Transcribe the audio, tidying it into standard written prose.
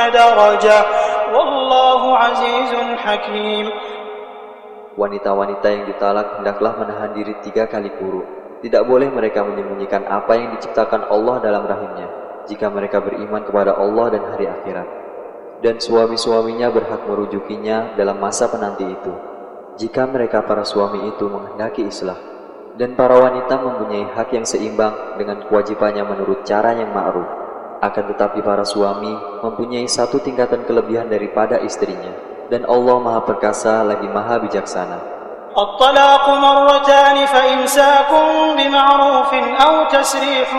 درجة والله عزيز حكيم. Wanita-wanita yang ditalak hendaklah menahan diri 3 kali kurun. Tidak boleh mereka menyembunyikan apa yang diciptakan Allah dalam rahimnya, jika mereka beriman kepada Allah dan hari akhirat. Dan suami-suaminya berhak merujukinya dalam masa penanti itu, jika mereka para suami itu menghendaki islah. Dan para wanita mempunyai hak yang seimbang dengan kewajibannya menurut cara yang ma'ruf. Akan tetapi para suami mempunyai satu tingkatan kelebihan daripada istrinya. Dan Allah Maha Perkasa lagi Maha Bijaksana. الطلاق مرتان فإمساك بمعروف أو تسريح